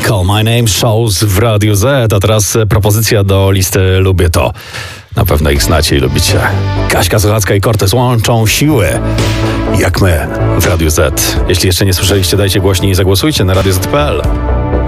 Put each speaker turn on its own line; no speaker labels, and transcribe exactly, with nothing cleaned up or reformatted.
Call My Name Shows w Radiu Z, a teraz propozycja do listy Lubię To. Na pewno ich znacie i lubicie. Kaśka Sochacka i Cortez łączą siły, jak my w Radiu Z. Jeśli jeszcze nie słyszeliście, dajcie głośniej i zagłosujcie na radio zet kropka pe el.